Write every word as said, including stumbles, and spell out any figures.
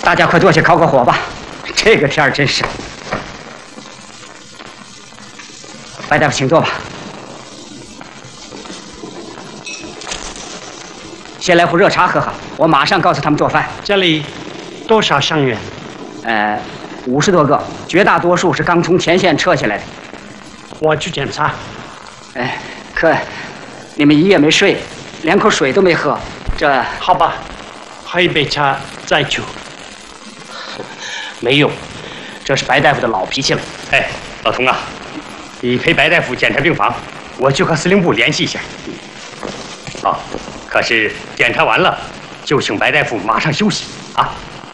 大家快坐下烤个火吧，这个天儿真是。白大夫，请坐吧。先来壶热茶喝喝，我马上告诉他们做饭。 这里多少伤员？ 呃，五十多个，绝大多数是刚从前线撤下来的。 我去检查。 哎，可你们一夜没睡，连口水都没喝，这好吧，喝一杯茶再去。 没用，这是白大夫的老脾气了。哎，老童啊，你陪白大夫检查病房，我去和司令部联系一下。好，可是检查完了，就请白大夫马上休息啊。